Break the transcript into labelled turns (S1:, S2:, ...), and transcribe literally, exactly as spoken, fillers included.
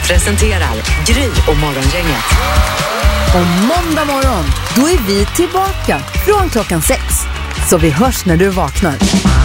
S1: presenterar Gry och Morgongänget.
S2: Och måndag morgon, då är vi tillbaka från klockan sex. Så vi hörs när du vaknar.